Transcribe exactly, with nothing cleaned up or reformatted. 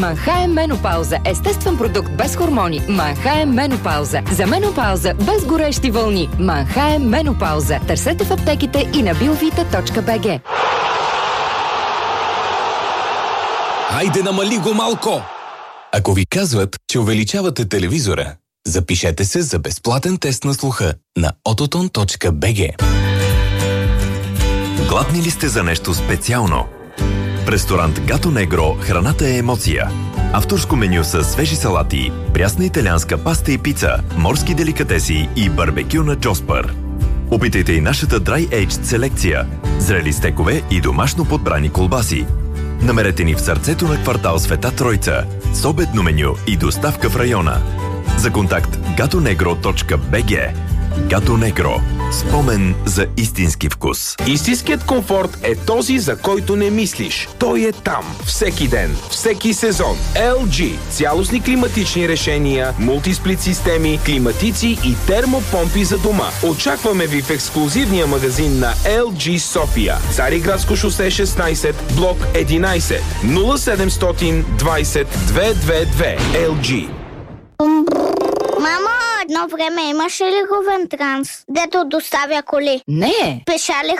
Манхай менопауза. Естествен продукт без хормони. Манхай менопауза. За менопауза без горещи вълни. Манхай менопауза. Търсете в аптеките и на биовита точка би джи. Хайде, намали го малко! Ако ви казват, че увеличавате телевизора, запишете се за безплатен тест на слуха на ототон точка би джи. Гладни ли сте за нещо специално? В ресторант Гато Негро храната е емоция. Авторско меню с свежи салати, прясна италианска паста и пица, морски деликатеси и барбекю на Джоспър. Опитайте и нашата Dry Aged селекция, зрели стекове и домашно подбрани колбаси. Намерете ни в сърцето на квартал Света Тройца, с обедно меню и доставка в района. За контакт gatonegro точка би джи. Гато Негро. Спомен за истински вкус. Истинският комфорт е този, за който не мислиш. Той е там. Всеки ден. Всеки сезон. ел джи. Цялостни климатични решения, мултисплит системи, климатици и термопомпи за дома. Очакваме ви в ексклузивния магазин на ел джи София. Цариградско шосе шестнайсет, блок единайсет, нула седемстотин двайсет двеста двадесет и две. ел джи. Мамо, едно време имаше ли говен транс, дето доставя коли? Не. Пешалех